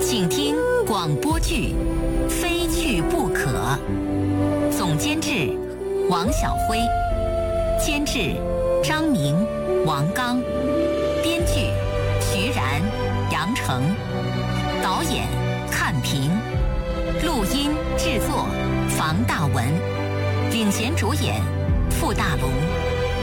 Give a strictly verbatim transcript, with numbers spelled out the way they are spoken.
请听广播剧《非去不可》，总监制王晓辉，监制张明、王刚，编剧徐然、杨成，导演看平，录音制作房大文，领衔主演傅大龙。